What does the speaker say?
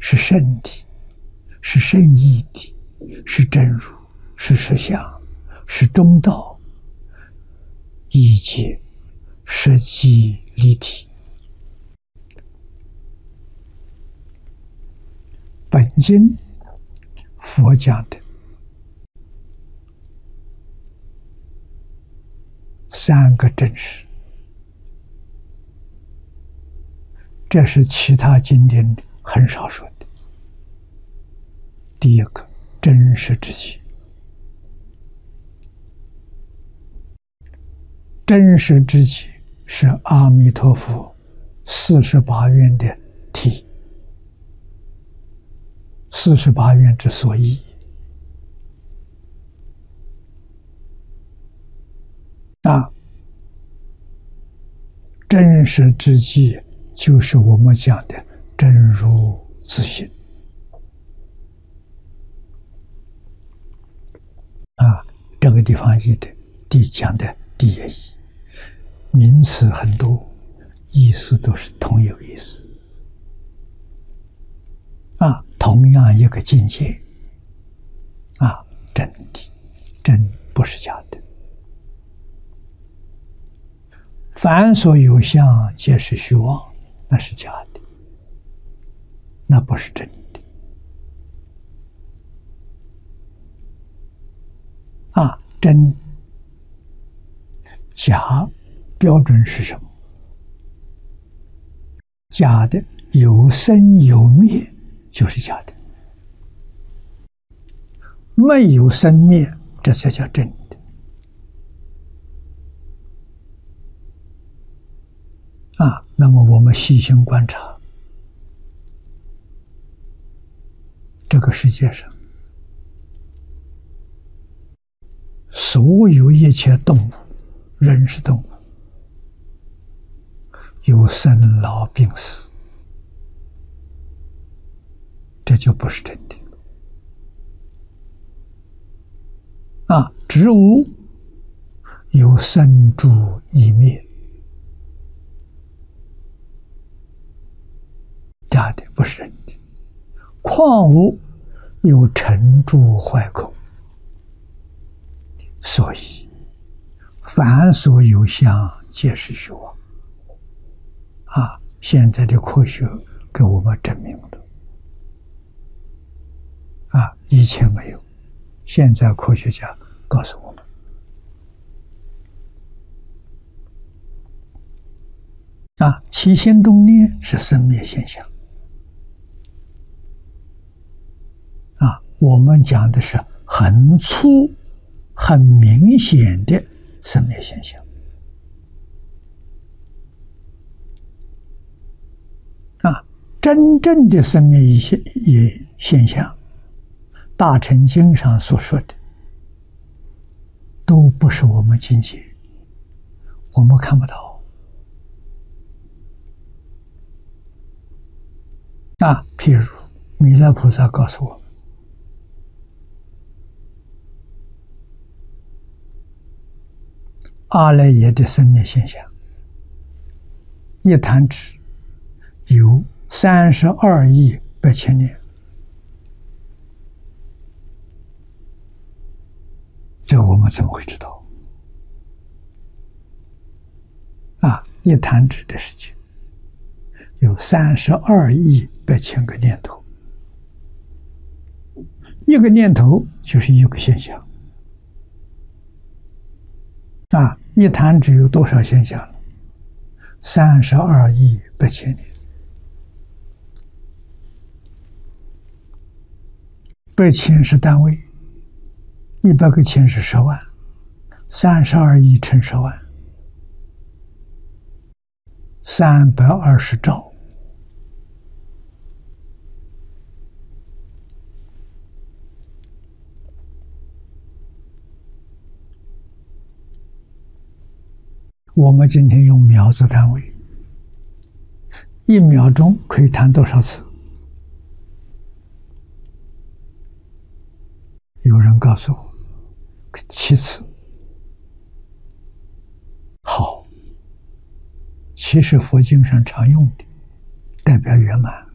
是圣体，是圣义体，是真如，是实相，是中道，一切实际立体。本经佛讲的三个真实，这是其他经典很少说的。第一个，真实之体。真实之体是阿弥陀佛48愿的体，48愿之所依。真实之际就是我们讲的真如自性。这个地方讲的第一义，名词很多，意思都是同一个意思。同样一个境界。真谛，真不是假的。凡所有相，皆是虚妄，那是假的，那不是真的。真假标准是什么？假的有生有灭就是假的，没有生灭，这才叫真的。那么我们细心观察，这个世界上所有一切动物，人是动物，有生老病死，这就不是真的。植物有生住异灭，假的，不是真的。矿物有成住坏空，所以凡所有相，皆是虚妄。现在的科学给我们证明了。以前没有，现在科学家告诉我们，起心动念是生灭现象。我们讲的是很粗、很明显的生灭现象。真正的生灭现象，大乘经上所说的，都不是我们境界，我们看不到。譬如弥勒菩萨告诉我们，阿赖耶的生灭现象，一弹指有32亿8千年，这个我们怎么会知道？一弹指的事情有32亿8千个念头，一个念头就是一个现象。一弹指有多少现象了？32亿8千年。8千是单位，100个千是10万，32亿乘10万，320兆。我们今天用秒做单位，1秒钟可以弹多少次？有人告诉我7次。好，7是佛经上常用的，代表圆满。